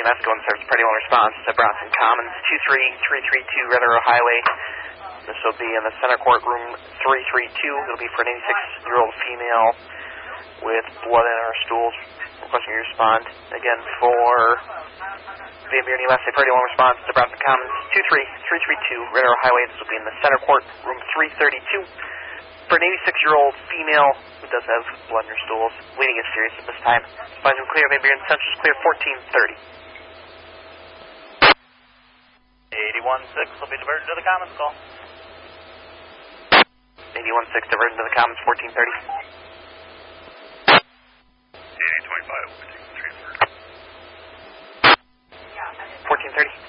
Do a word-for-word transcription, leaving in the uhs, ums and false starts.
S going service pretty well response to Bronson Commons, two three three three two Red Arrow Highway. This will be in the center court, room three three two. It'll be for an eighty-six-year-old female with blood in her stools, requesting you respond. Again, for Van Buren E M S, a pretty well response to Bronson Commons, two three three three two Red Arrow Highway. This will be in the center court, room three thirty-two. For an eighty-six-year-old female who does have blood in her stools, bleeding is serious at this time. Spines room clear, Van Buren Central is clear, fourteen thirty. eighty-one six will be diverted to the Commons call. eighty-one six diverted to the Commons, fourteen thirty. eighty twenty-five will be taken transfer. fourteen thirty.